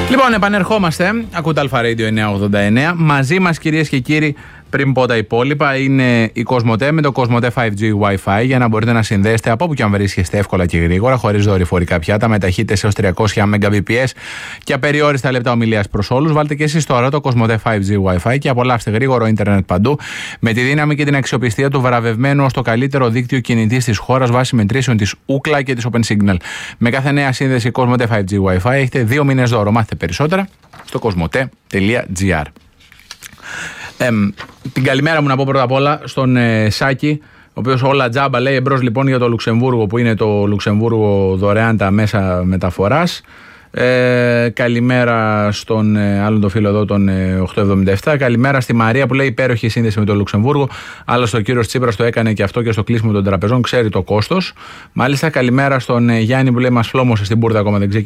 Λοιπόν, επανερχόμαστε. Ακούτε Αλφα Radio 989. Μαζί μας, κυρίες και κύριοι, πριν πω τα υπόλοιπα, είναι η Κοσμοτέ με το Κοσμοτέ 5G Wi-Fi για να μπορείτε να συνδέσετε από όπου και αν βρίσκεστε εύκολα και γρήγορα, χωρίς δορυφορικά πιάτα, με ταχύτητες έως 300 Mbps και απεριόριστα λεπτά ομιλίας προς όλους. Βάλτε και εσείς τώρα το Κοσμοτέ 5G Wi-Fi και απολαύστε γρήγορο ίντερνετ παντού, με τη δύναμη και την αξιοπιστία του βραβευμένου ως το καλύτερο δίκτυο κινητής της χώρας βάσει μετρήσεων της Ookla και της OpenSignal. Με κάθε νέα σύνδεση Κοσμοτέ 5G Wi-Fi έχετε 2 μήνες δώρο. Μάθετε περισσότερα στο κοσμοτέ.gr. Την καλημέρα μου να πω πρώτα απ' όλα στον Σάκη, ο οποίος όλα τζάμπα λέει. Εμπρός λοιπόν για το Λουξεμβούργο, που είναι το Λουξεμβούργο δωρεάν τα μέσα μεταφοράς. Καλημέρα στον άλλον το φίλο εδώ, τον 877. Καλημέρα στη Μαρία που λέει υπέροχη σύνδεση με το Λουξεμβούργο. Άλλωστε ο κύριος Τσίπρας το έκανε και αυτό και στο κλείσιμο των τραπεζών, ξέρει το κόστος. Μάλιστα, καλημέρα στον Γιάννη που λέει μας φλόμωσε στην Μπούρδα, ακόμα δεν